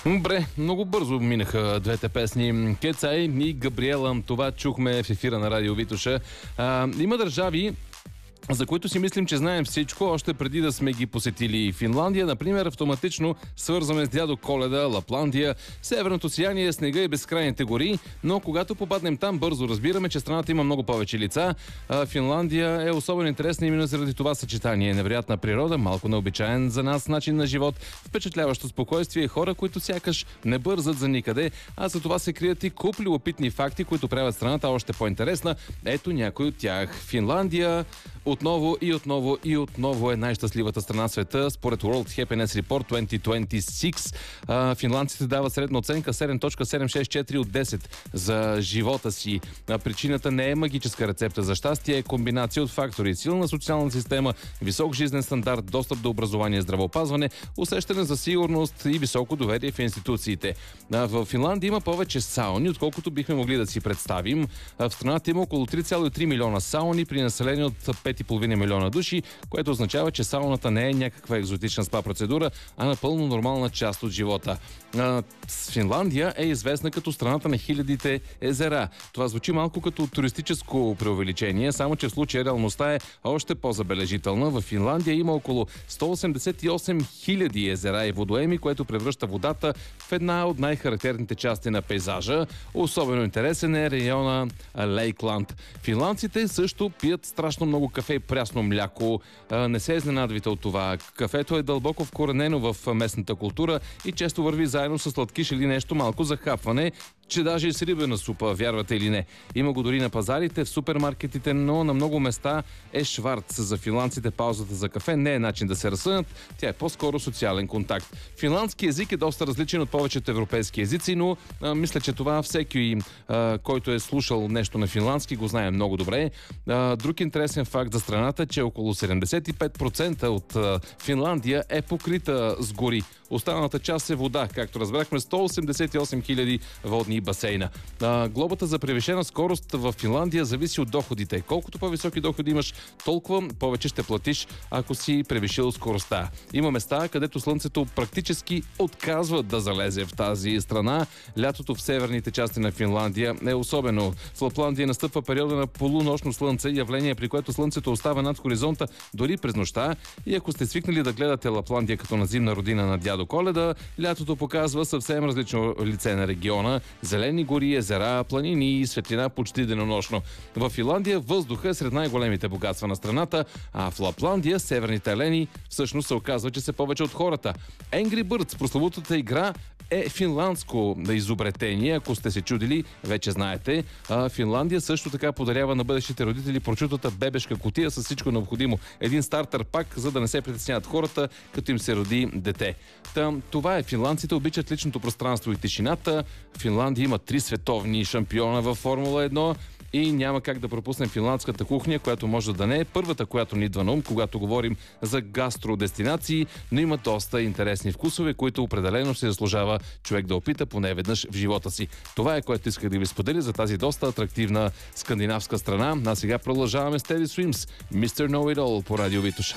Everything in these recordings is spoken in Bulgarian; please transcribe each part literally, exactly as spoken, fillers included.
Добре, много бързо минаха двете песни. Кецай и Габриела. Това чухме в ефира на Радио Витоша. А, има държави, за които си мислим, че знаем всичко, още преди да сме ги посетили. Финландия, например, автоматично свързваме с дядо Коледа, Лапландия, северното сияние, снега и безкрайните гори, но когато попаднем там, бързо разбираме, че страната има много повече лица. А Финландия е особено интересна именно заради това съчетание. Невероятна природа, малко необичаен за нас начин на живот, впечатляващо спокойствие, хора, които сякаш не бързат за никъде, а за това се крият и куп любопитни факти, които правят страната още по-интересна. Ето някой от тях. Финландия отново и отново и отново е най-щастливата страна в света. Според World Happiness Report две хиляди двадесет и шест, а, финландците дават средна оценка седем цяло седемстотин шестдесет и четири от десет за живота си. А, причината не е магическа рецепта за щастие, е комбинация от фактори: силна социална система, висок жизнен стандарт, достъп до образование, здравеопазване, усещане за сигурност и високо доверие в институциите. А, в Финландия има повече сауни, отколкото бихме могли да си представим. А, в страната има около три цяло и три милиона сауни при население от пет цяло и пет милиона души, което означава, че сауната не е някаква екзотична спа процедура, а напълно нормална част от живота. А, Финландия е известна като страната на хилядите езера. Това звучи малко като туристическо преувеличение, само че в случая реалността е още по-забележителна. В Финландия има около сто осемдесет и осем хиляди езера и водоеми, което превръща водата в една от най-характерните части на пейзажа. Особено интересен е района Лейкланд. Финландците също пият страшно много кафе и прясно мляко. Не се изненадвайте от това. Кафето е дълбоко вкоренено в местната култура и често върви заедно с сладкиш или нещо малко за хапване, че даже и с рибена супа, вярвате или не. Има го дори на пазарите, в супермаркетите, но на много места е шварц. За финландците паузата за кафе не е начин да се разсънат, тя е по-скоро социален контакт. Финландски език е доста различен от повечето европейски езици, но а, мисля, че това всеки, а, който е слушал нещо на финландски, го знае много добре. А, друг интересен факт за страната, че около седемдесет и пет процента от а, Финландия е покрита с гори. Останалата част е вода, както разбрахме, сто осемдесет и осем хиляди водни басейна. А, глобата за превишена скорост в Финландия зависи от доходите. Колкото по-високи доходи имаш, толкова повече ще платиш, ако си превишил скоростта. Има места, където слънцето практически отказва да залезе в тази страна. Лятото в северните части на Финландия е особено. В Лапландия настъпва периода на полунощно слънце, явление, при което слънцето остава над хоризонта дори през нощта. И ако сте свикнали да гледате Лапландия като на зимна родина на дядо Коледа, лятото показва съвсем различно лице на региона. Зелени гори, езера, планини и светлина почти денонощно. В Финландия въздуха е сред най-големите богатства на страната, а в Лапландия северните елени всъщност се оказва, че са повече от хората. Angry Birds, прословутата игра, е финландско изобретение. Ако сте се чудили, вече знаете. А, Финландия също така подарява на бъдещите родители прочутата бебешка кутия с всичко необходимо. Един стартер пак, за да не се притесняват хората, като им се роди дете. Там, това е. Финландците обичат личното пространство и тишината. Финландия има три световни шампиона във Формула едно. И няма как да пропуснем финландската кухня, която може да не е първата, която ни идва на ум, когато говорим за гастродестинации, но има доста интересни вкусове, които определено се заслужава човек да опита поне веднъж в живота си. Това е, което исках да ви споделя за тази доста атрактивна скандинавска страна. А сега продължаваме с Teddy Swims, мистер Know It All по Радио Витоша.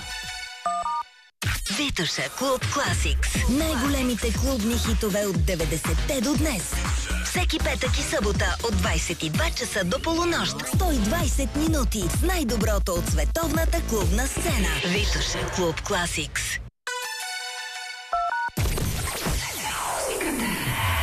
Витоша Клуб Класикс. Най-големите клубни хитове от деветдесетте до днес. Всеки петък и събота от двадесет и два часа до полунощ. сто и двадесет минути с най-доброто от световната клубна сцена. Витоша Клуб Класикс.